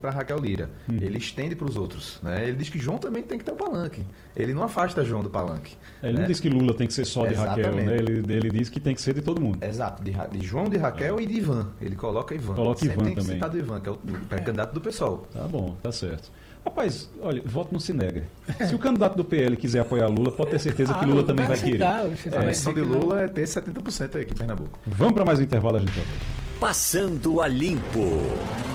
para Raquel Lira. Ele estende para os outros. Né? Ele diz que João também tem que ter o palanque. Ele não afasta João do palanque. Ele né? não diz que Lula tem que ser só de Raquel, né? Ele diz que tem que ser de todo mundo. Exato, de João, de Raquel e de Ivan. Ele coloca Ivan. Coloca Sempre Ivan tem que também. citar do Ivan, que é o pré-candidato do PSOL. Tá bom, tá certo. Rapaz, olha, voto não se nega. Se o candidato do PL quiser apoiar Lula, pode ter certeza que Lula também vai querer. A missão de Lula é ter 70% aqui em Pernambuco. Vamos para mais um intervalo, a gente volta. Passando a Limpo.